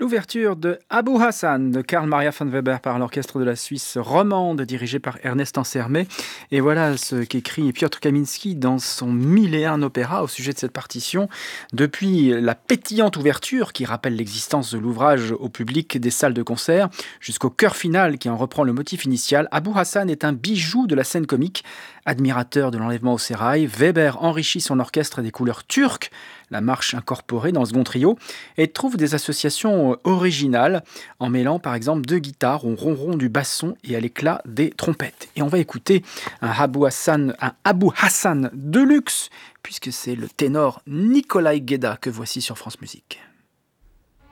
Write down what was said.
L'ouverture de Abou Hassan de Karl Maria von Weber par l'orchestre de la Suisse romande dirigé par Ernest Ansermet. Et voilà ce qu'écrit Piotr Kaminski dans son 1001 opéra au sujet de cette partition. Depuis la pétillante ouverture qui rappelle l'existence de l'ouvrage au public des salles de concert jusqu'au chœur final qui en reprend le motif initial, Abou Hassan est un bijou de la scène comique. Admirateur de l'enlèvement au sérail, Weber enrichit son orchestre des couleurs turques, la marche incorporée dans le second trio, et trouve des associations originales en mêlant par exemple deux guitares au ronron du basson et à l'éclat des trompettes. Et on va écouter un Abou Hassan de luxe, puisque c'est le ténor Nikolai Gueda que voici sur France Musique.